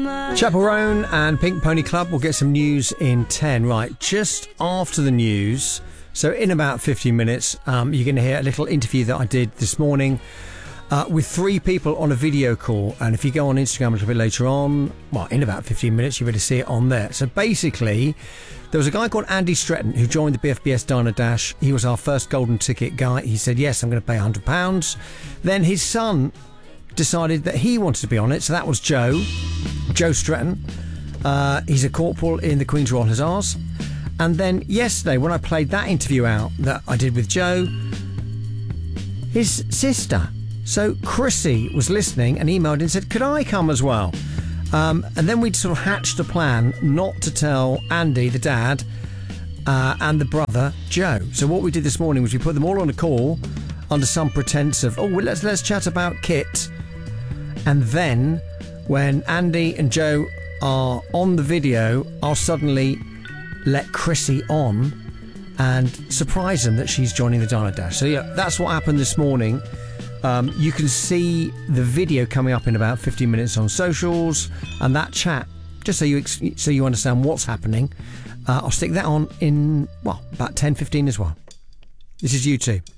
Chapel Roan and Pink Pony Club will get some news in 10. Right, just after the news, so in about 15 minutes, you're going to hear a little interview that I did this morning with 3 people on a video call. And if you go on Instagram a little bit later on, well, in about 15 minutes, you're going to see it on there. So basically, there was a guy called Andy Stretton who joined the BFBS Diner Dash. He was our first golden ticket guy. He said, yes, I'm going to pay £100. Then his son decided that he wanted to be on it. So that was Joe Stretton. He's a corporal in the Queen's Royal Hussars. And then yesterday, when I played that interview out that I did with Joe, his sister, so Chrissy, was listening and emailed and said, could I come as well? And then we'd sort of hatched a plan not to tell Andy, the dad, and the brother, Joe. So what we did this morning was we put them all on a call under some pretense of, let's chat about Kit. And then when Andy and Joe are on the video, I'll suddenly let Chrissy on and surprise them that she's joining the Diner Dash. So yeah, that's what happened this morning. You can see the video coming up in about 15 minutes on socials, and that chat, just so you understand what's happening. I'll stick that on in about 10-15 as well. This is U2.